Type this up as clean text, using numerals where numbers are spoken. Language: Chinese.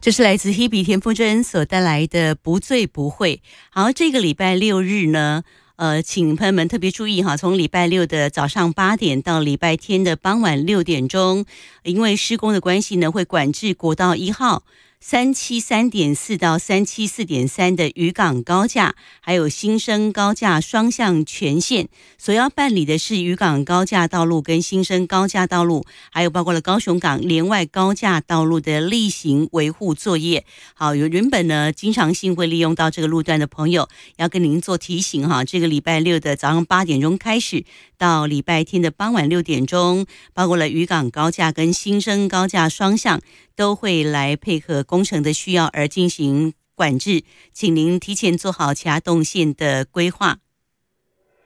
这是来自 Hebe 田馥甄所带来的不醉不会。好，这个礼拜六日呢，请朋友们特别注意哈，从礼拜六的早上8点到礼拜天的傍晚6点钟，因为施工的关系呢，会管制国道1号。373.4到374.3的渔港高架，还有新生高架双向全线，所要办理的是渔港高架道路跟新生高架道路，还有包括了高雄港连外高架道路的例行维护作业。好，有原本呢经常性会利用到这个路段的朋友，要跟您做提醒哈，这个礼拜六的早上8点钟开始，到礼拜天的傍晚6点钟，包括了渔港高架跟新生高架双向，都会来配合工程的需要而进行管制，请您提前做好其他动线的规划。